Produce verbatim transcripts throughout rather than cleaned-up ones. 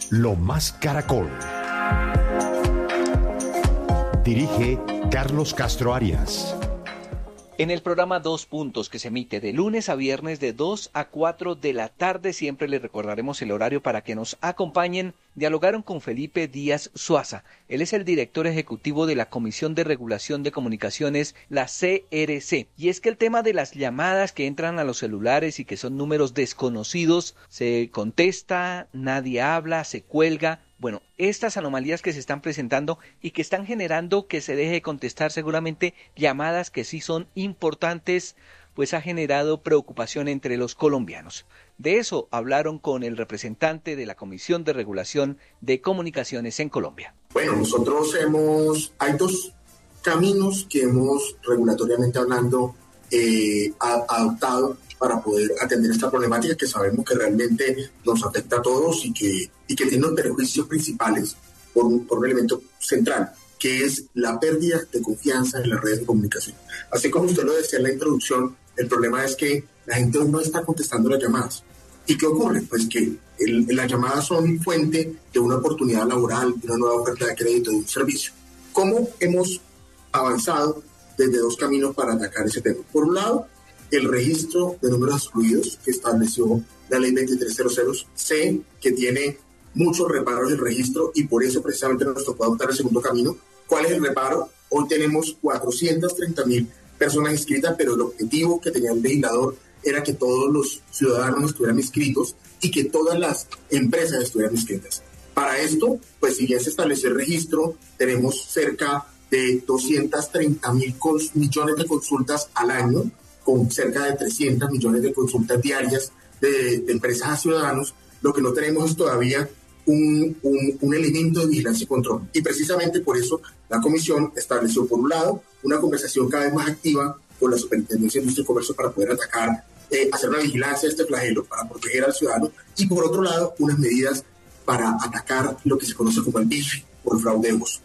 Lo Más Caracol. Dirige Carlos Castro Arias. En el programa Dos Puntos, que se emite de lunes a viernes de dos a cuatro de la tarde, siempre les recordaremos el horario para que nos acompañen, dialogaron con Felipe Díaz Suaza. Él es el director ejecutivo de la Comisión de Regulación de Comunicaciones, la C R C. Y es que el tema de las llamadas que entran a los celulares y que son números desconocidos, se contesta, nadie habla, se cuelga. Bueno, estas anomalías que se están presentando y que están generando que se deje de contestar seguramente llamadas que sí son importantes, pues ha generado preocupación entre los colombianos. De eso hablaron con el representante de la Comisión de Regulación de Comunicaciones en Colombia. Bueno, nosotros hemos, hay dos caminos que hemos regulatoriamente hablando eh, adoptado para poder atender esta problemática que sabemos que realmente nos afecta a todos y que, y que tiene unos perjuicios principales por un, por un elemento central, que es la pérdida de confianza en las redes de comunicación. Así como usted lo decía en la introducción, el problema es que la gente no está contestando las llamadas. ¿Y qué ocurre? Pues que el, las llamadas son fuente de una oportunidad laboral, de una nueva oferta de crédito, de un servicio. ¿Cómo hemos avanzado desde dos caminos para atacar ese tema? Por un lado, el registro de números excluidos que estableció la ley veintitrés cero C, que tiene muchos reparos del registro y por eso precisamente nos tocó adoptar el segundo camino. ¿Cuál es el reparo? Hoy tenemos cuatrocientas treinta mil personas inscritas, pero el objetivo que tenía el legislador era que todos los ciudadanos estuvieran inscritos y que todas las empresas estuvieran inscritas. Para esto, pues si bien se estableció el registro, tenemos cerca de doscientos treinta mil millones de consultas al año, con cerca de trescientos millones de consultas diarias de, de empresas a ciudadanos. Lo que no tenemos es todavía un, un, un elemento de vigilancia y control. Y precisamente por eso la Comisión estableció, por un lado, una conversación cada vez más activa con la Superintendencia de Industria y Comercio para poder atacar, eh, hacer una vigilancia de este flagelo, para proteger al ciudadano, y por otro lado, unas medidas para atacar lo que se conoce como el phishing o el fraude de voz.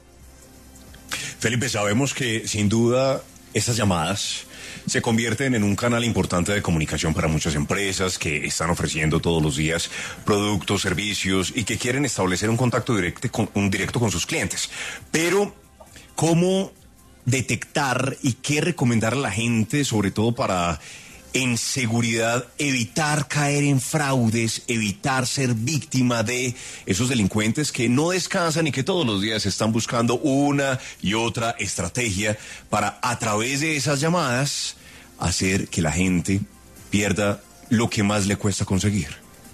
Felipe, sabemos que sin duda estas llamadas se convierten en un canal importante de comunicación para muchas empresas que están ofreciendo todos los días productos, servicios y que quieren establecer un contacto directo con, un directo con sus clientes. Pero, ¿cómo detectar y qué recomendar a la gente, sobre todo para, en seguridad, evitar caer en fraudes, evitar ser víctima de esos delincuentes que no descansan y que todos los días están buscando una y otra estrategia para, a través de esas llamadas, hacer que la gente pierda lo que más le cuesta conseguir?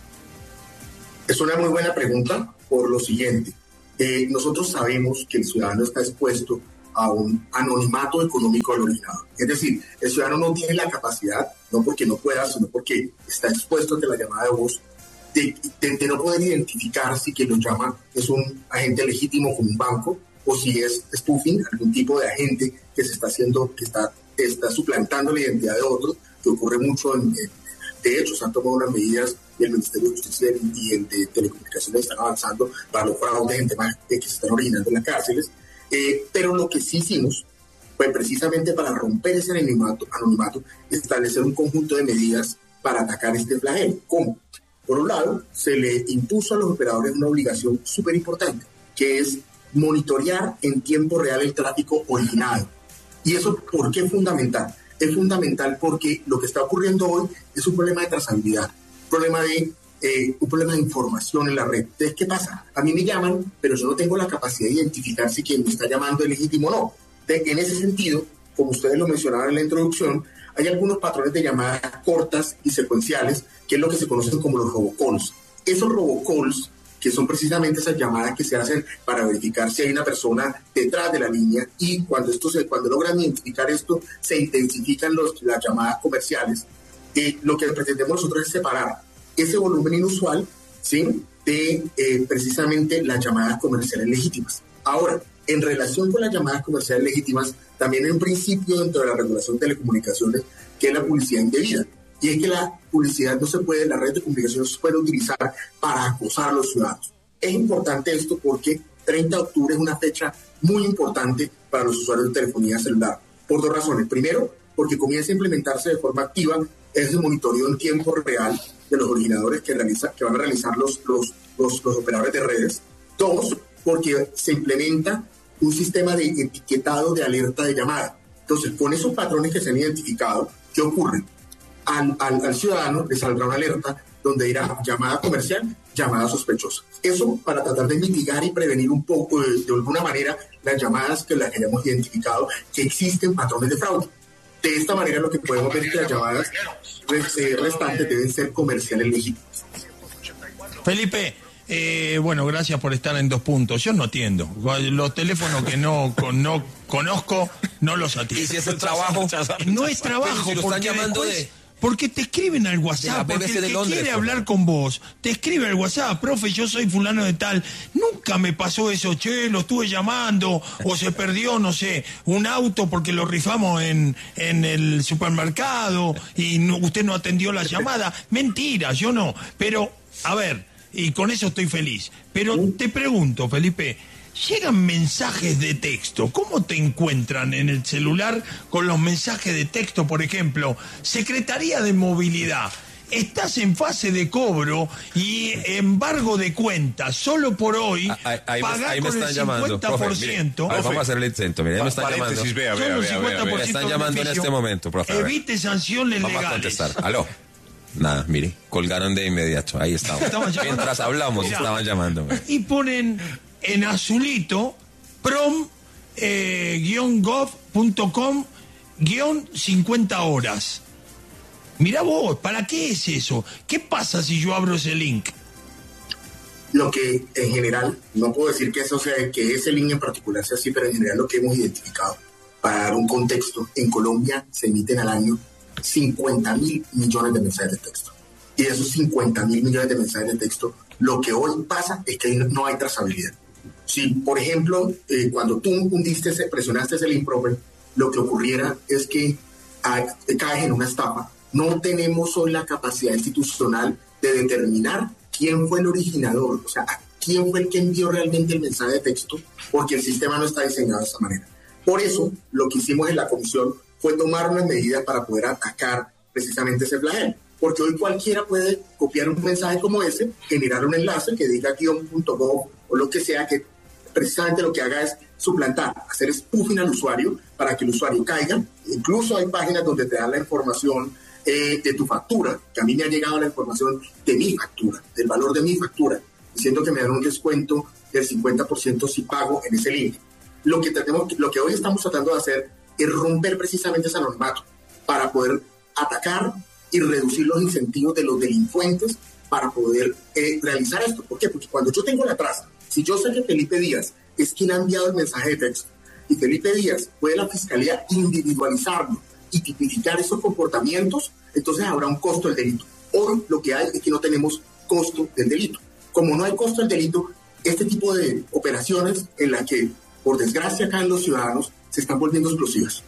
Es una muy buena pregunta por lo siguiente. Eh, nosotros sabemos que el ciudadano está expuesto a un anonimato económico del originador. Es decir, el ciudadano no tiene la capacidad, no porque no pueda, sino porque está expuesto ante la llamada de voz, de, de, de no poder identificar si quien lo llama es un agente legítimo como un banco o si es spoofing, algún tipo de agente que se está haciendo, que está, está suplantando la identidad de otro, que ocurre mucho. En, en, de hecho, se han tomado unas medidas y el Ministerio de Justicia y el de Telecomunicaciones están avanzando para los fraudes en temas que se están originando en las cárceles. Eh, pero lo que sí hicimos fue precisamente para romper ese anonimato, anonimato, establecer un conjunto de medidas para atacar este flagelo. ¿Cómo? Por un lado, se le impuso a los operadores una obligación súper importante, que es monitorear en tiempo real el tráfico originado. ¿Y eso por qué es fundamental? Es fundamental porque lo que está ocurriendo hoy es un problema de trazabilidad, un problema de Eh, un problema de información en la red. Entonces, ¿qué pasa? A mí me llaman, pero yo no tengo la capacidad de identificar si quien me está llamando es legítimo o no. Entonces, en ese sentido, como ustedes lo mencionaban en la introducción, hay algunos patrones de llamadas cortas y secuenciales, que es lo que se conocen como los robocalls. Esos robocalls, que son precisamente esas llamadas que se hacen para verificar si hay una persona detrás de la línea, y cuando, esto se, cuando logran identificar esto, se intensifican los, las llamadas comerciales. Eh, lo que pretendemos nosotros es separar ese volumen inusual, ¿sí?, de eh, precisamente las llamadas comerciales legítimas. Ahora, en relación con las llamadas comerciales legítimas, también hay un principio dentro de la regulación de telecomunicaciones que es la publicidad indebida. Y es que la publicidad no se puede, la red de comunicación no se puede utilizar para acosar a los ciudadanos. Es importante esto porque treinta de octubre es una fecha muy importante para los usuarios de telefonía celular, por dos razones. Primero, porque comienza a implementarse de forma activa ese monitoreo en tiempo real de los originadores que, realiza, que van a realizar los, los, los, los operadores de redes. Dos, porque se implementa un sistema de etiquetado de alerta de llamada. Entonces, con esos patrones que se han identificado, ¿qué ocurre? Al, al, al ciudadano le saldrá una alerta donde dirá llamada comercial, llamada sospechosa. Eso para tratar de mitigar y prevenir un poco, de, de alguna manera, las llamadas que las hayamos identificado, que existen patrones de fraude. De esta manera, lo que podemos ver es que las llamadas restantes deben ser comerciales legítimas. Felipe, eh, bueno, gracias por estar en Dos Puntos. Yo no atiendo. Los teléfonos que no, con, no conozco, no los atiendo. ¿Y si es el trabajo? No es trabajo, si porque llamando después... de... Porque te escriben al WhatsApp, porque el que Londres, quiere hablar con vos, te escribe al WhatsApp, profe, yo soy fulano de tal. Nunca me pasó eso, che, lo estuve llamando, o se perdió, no sé, un auto porque lo rifamos en, en el supermercado y no, usted no atendió la llamada. Mentira, yo no. Pero, a ver, y con eso estoy feliz. Pero te pregunto, Felipe, llegan mensajes de texto. ¿Cómo te encuentran en el celular con los mensajes de texto? Por ejemplo, Secretaría de Movilidad. Estás en fase de cobro y embargo de cuentas. Solo por hoy, ahí, ahí, pagá ahí me con están el llamando, cincuenta por ciento. Profe, vamos a hacer el intento. Mira, me están llamando. Vea, vea, Solo vea, vea, vea. Me están llamando en este momento, profe. Evite sanciones vamos legales. Vamos a contestar. Aló. Nada, mire, colgaron de inmediato. Ahí estaban. Mientras hablamos, Mirá, estaban llamando. Y ponen en azulito prom eh, guion gov punto com guion cincuenta horas. Mirá vos, ¿para qué es eso? ¿Qué pasa si yo abro ese link? Lo que en general, no puedo decir que eso sea, que ese link en particular sea así, pero en general lo que hemos identificado, para dar un contexto, en Colombia se emiten al año cincuenta mil millones de mensajes de texto. Y de esos cincuenta mil millones de mensajes de texto, lo que hoy pasa es que no hay trazabilidad. Si, por ejemplo, eh, cuando tú hundiste, presionaste ese link, profe, lo que ocurriera es que ah, caes en una estafa. No tenemos hoy la capacidad institucional de determinar quién fue el originador, o sea, quién fue el que envió realmente el mensaje de texto, porque el sistema no está diseñado de esa manera. Por eso, lo que hicimos en la comisión fue tomar unas medidas para poder atacar precisamente ese flagelo. Porque hoy cualquiera puede copiar un mensaje como ese, generar un enlace que diga guion punto gov o lo que sea, que precisamente lo que haga es suplantar, hacer spoofing al usuario para que el usuario caiga. Incluso hay páginas donde te dan la información eh, de tu factura, que a mí me ha llegado la información de mi factura, del valor de mi factura, diciendo que me dan un descuento del cincuenta por ciento si pago en ese link. Lo que, tenemos, lo que hoy estamos tratando de hacer es romper precisamente ese anonimato para poder atacar y reducir los incentivos de los delincuentes para poder eh, realizar esto. ¿Por qué? Porque cuando yo tengo la traza, si yo sé que Felipe Díaz es quien ha enviado el mensaje de texto y Felipe Díaz puede la fiscalía individualizarlo y tipificar esos comportamientos, entonces habrá un costo del delito. Hoy lo que hay es que no tenemos costo del delito. Como no hay costo del delito, este tipo de operaciones en las que, por desgracia, caen los ciudadanos, se están volviendo explosivas.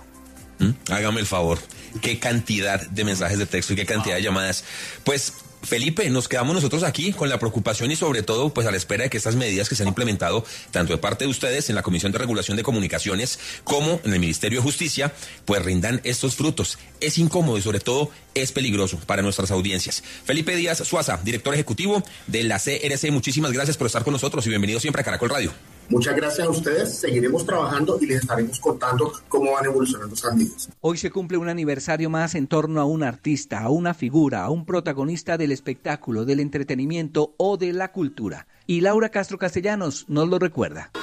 ¿Mm? Hágame el favor. Qué cantidad de mensajes de texto y qué cantidad de llamadas. Pues, Felipe, nos quedamos nosotros aquí con la preocupación y sobre todo pues a la espera de que estas medidas que se han implementado tanto de parte de ustedes en la Comisión de Regulación de Comunicaciones como en el Ministerio de Justicia pues rindan estos frutos. Es incómodo y sobre todo es peligroso para nuestras audiencias. Felipe Díaz Suaza, director ejecutivo de la C R C, muchísimas gracias por estar con nosotros y bienvenido siempre a Caracol Radio. Muchas gracias a ustedes, seguiremos trabajando y les estaremos contando cómo van evolucionando esas medidas. Hoy se cumple un aniversario más en torno a un artista, a una figura, a un protagonista del espectáculo, del entretenimiento o de la cultura. Y Laura Castro Castellanos nos lo recuerda.